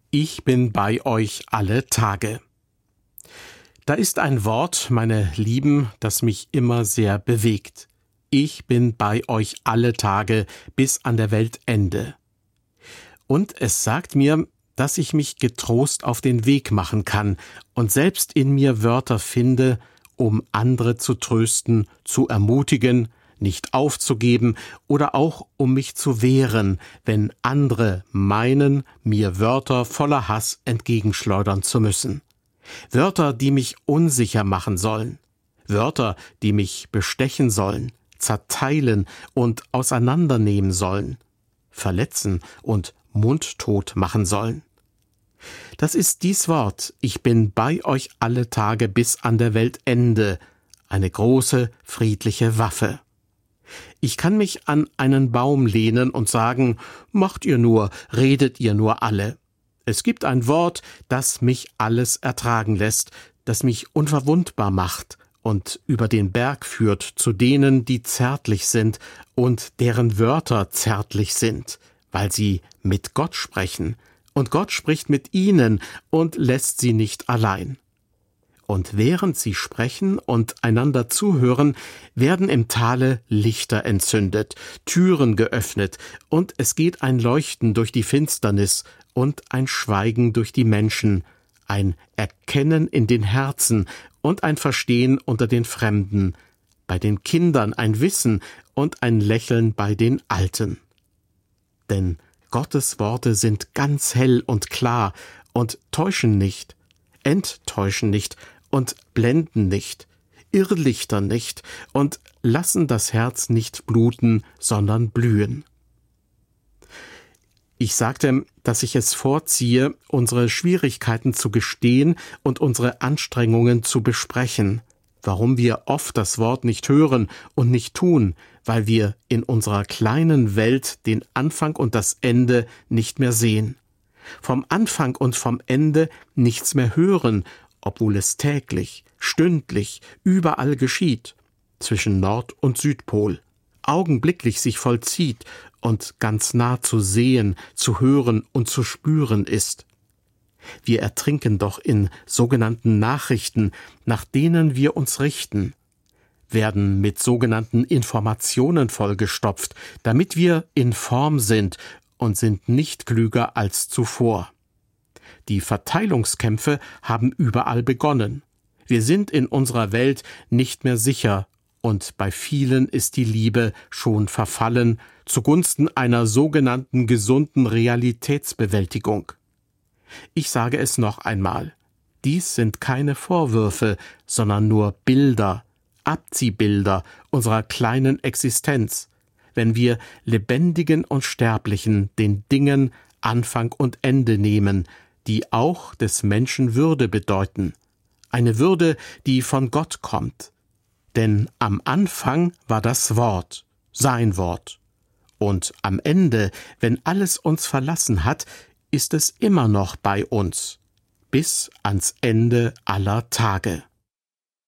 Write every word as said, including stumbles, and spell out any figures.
Ich bin bei euch alle Tage. Da ist ein Wort, meine Lieben, das mich immer sehr bewegt. Ich bin bei euch alle Tage bis an der Weltende. Und es sagt mir, dass ich mich getrost auf den Weg machen kann und selbst in mir Wörter finde, um andere zu trösten, zu ermutigen, nicht aufzugeben oder auch um mich zu wehren, wenn andere meinen, mir Wörter voller Hass entgegenschleudern zu müssen. Wörter, die mich unsicher machen sollen. Wörter, die mich bestechen sollen, zerteilen und auseinandernehmen sollen, verletzen und mundtot machen sollen. Das ist dies Wort, ich bin bei euch alle Tage bis an der Weltende, eine große, friedliche Waffe. Ich kann mich an einen Baum lehnen und sagen, macht ihr nur, redet ihr nur alle. Es gibt ein Wort, das mich alles ertragen lässt, das mich unverwundbar macht und über den Berg führt zu denen, die zärtlich sind und deren Wörter zärtlich sind, weil sie mit Gott sprechen, und Gott spricht mit ihnen und lässt sie nicht allein. Und während sie sprechen und einander zuhören, werden im Tale Lichter entzündet, Türen geöffnet, und es geht ein Leuchten durch die Finsternis und ein Schweigen durch die Menschen, ein Erkennen in den Herzen und ein Verstehen unter den Fremden, bei den Kindern ein Wissen und ein Lächeln bei den Alten. Denn Gottes Worte sind ganz hell und klar und täuschen nicht, enttäuschen nicht und blenden nicht, irrlichtern nicht und lassen das Herz nicht bluten, sondern blühen. Ich sagte, dass ich es vorziehe, unsere Schwierigkeiten zu gestehen und unsere Anstrengungen zu besprechen, warum wir oft das Wort nicht hören und nicht tun, weil wir in unserer kleinen Welt den Anfang und das Ende nicht mehr sehen, vom Anfang und vom Ende nichts mehr hören, obwohl es täglich, stündlich, überall geschieht, zwischen Nord- und Südpol, augenblicklich sich vollzieht und ganz nah zu sehen, zu hören und zu spüren ist. Wir ertrinken doch in sogenannten Nachrichten, nach denen wir uns richten, werden mit sogenannten Informationen vollgestopft, damit wir in Form sind und sind nicht klüger als zuvor. Die Verteilungskämpfe haben überall begonnen. Wir sind in unserer Welt nicht mehr sicher, und bei vielen ist die Liebe schon verfallen zugunsten einer sogenannten gesunden Realitätsbewältigung. Ich sage es noch einmal, dies sind keine Vorwürfe, sondern nur Bilder, Abziehbilder unserer kleinen Existenz, wenn wir Lebendigen und Sterblichen den Dingen Anfang und Ende nehmen, die auch des Menschen Würde bedeuten, eine Würde, die von Gott kommt. Denn am Anfang war das Wort, sein Wort. Und am Ende, wenn alles uns verlassen hat, ist es immer noch bei uns, bis ans Ende aller Tage.